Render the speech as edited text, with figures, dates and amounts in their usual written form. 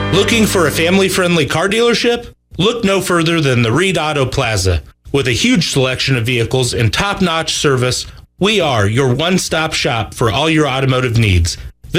Looking for a family-friendly car dealership? Look no further than the Reed Auto Plaza. With a huge selection of vehicles and top-notch service, we are your one-stop shop for all your automotive needs.